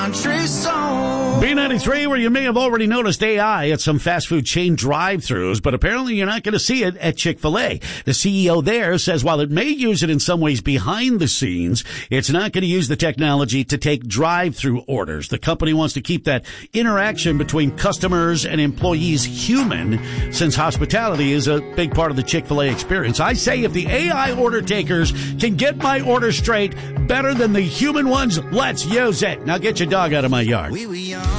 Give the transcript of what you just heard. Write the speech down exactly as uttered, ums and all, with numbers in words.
B ninety-three, where you may have already noticed A I at some fast food chain drive-thrus, but apparently you're not going to see it at Chick-fil-A. The C E O there says while it may use it in some ways behind the scenes, it's not going to use the technology to take drive-thru orders. The company wants to keep that interaction between customers and employees human, since hospitality is a big part of the Chick-fil-A experience. I say if the A I order takers can get my order straight better than the human ones, let's use it. Now get your dog out of my yard. We were young